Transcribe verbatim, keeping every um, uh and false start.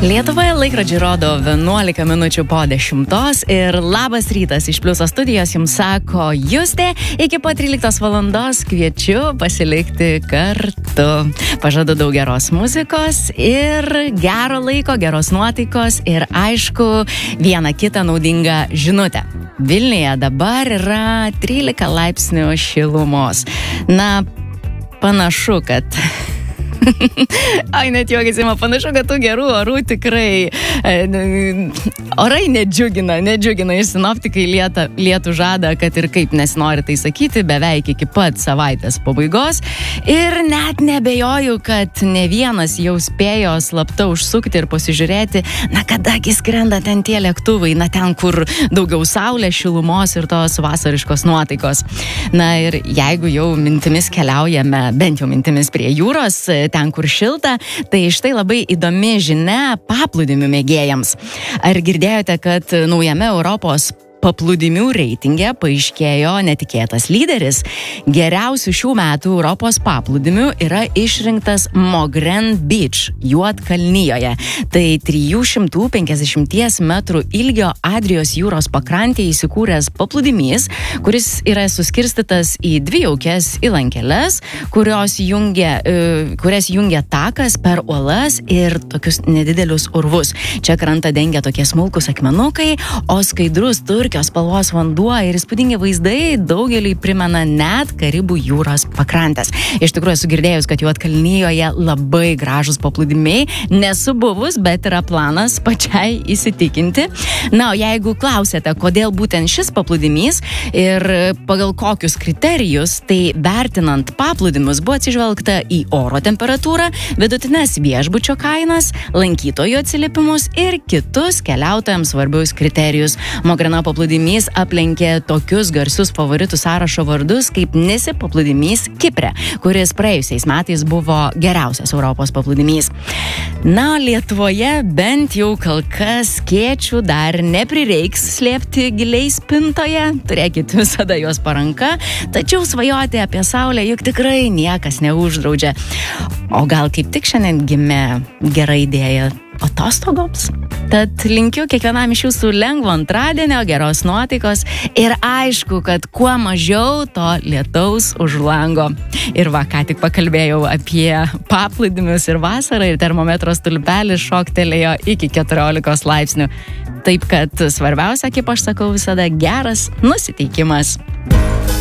Lietuvoje laikrodžiai rodo vienuolika minučių po dešimtos ir labas rytas iš Pliuso studijos jums sako Justė. Iki po tryliktos valandos kviečiu pasilikti kartu. Pažadu daug geros muzikos ir gero laiko, geros nuotaikos ir aišku vieną kitą naudingą žinutę. Vilniuje dabar yra trylika laipsnių šilumos. Na, panašu, kad... Ai, net juokiasi, man panašu, kad tų gerų orų tikrai e, orai nedžiugina, nedžiugina ir sinoptikai lieta, lietų žada, kad ir kaip nesinori tai sakyti, beveik iki pat savaitės pabaigos ir net nebejoju, kad ne vienas jau spėjo slapta užsukti ir pasižiūrėti, na kadagi skrenda ten tie lėktuvai, na ten, kur daugiau saulės, šilumos ir tos vasariškos nuotaikos. Na ir jeigu jau mintimis keliaujame, bent jau mintimis prie jūros, ten, kur šilta, tai štai labai įdomi žinia paplūdimių mėgėjams. Ar girdėjote, kad naujame Europos paplūdimių reitinge paaiškėjo netikėtas lyderis? Geriausių šių metų Europos paplūdimių yra išrinktas Mogren Beach, Juodkalnijoje. Tai trijų šimtų penkiasdešimt metrų ilgio Adrijos jūros pakrantėje įsikūręs paplūdimys, kuris yra suskirstytas į dvi jaukias įlankeles, kurios jungia, kurias jungia takas per uolas ir tokius nedidelius urvus. Čia krantą dengia tokie smulkus akmenukai, o skaidrus turkijos spalvos vanduo ir įspūdingi vaizdai daugeliui primena net Karibų jūros pakrantės. Iš tikrųjų esu girdėjus, kad Juodkalnijoje labai gražus paplūdimiai, nesu buvus, bet yra planas pačiai įsitikinti. Na, o jeigu klausėte, kodėl būtent šis paplūdimys ir pagal kokius kriterijus, tai vertinant paplūdimius buvo atsižvelgta į oro temperatūrą, vidutinės viešbučio kainas, lankytojų atsiliepimus ir kitus keliautojams svarbius kriterijus. Mogrena paplūdimys aplenkė tokius garsius favoritų sąrašo vardus kaip Nisi paplūdimys Kipre, kuris praėjusiais metais buvo geriausias Europos paplūdimys. Na, Lietuvoje bent jau kol kas skėčių dar neprireiks slėpti giliai spintoje, turėkit visada juos paranka, tačiau svajoti apie saulę juk tikrai niekas neuždraudžia. O gal kaip tik šiandien gimė gera idėja atostogoms? Tad linkiu kiekvienam iš jūsų lengvo antradienio, geros nuotaikos ir aišku, kad kuo mažiau to lietaus už lango. Ir va, ką tik pakalbėjau apie paplūdimius ir vasarą ir termometro stulpelis šoktelėjo iki keturiolikos laipsnių. Taip kad svarbiausia, kaip aš sakau visada, geras nusiteikimas.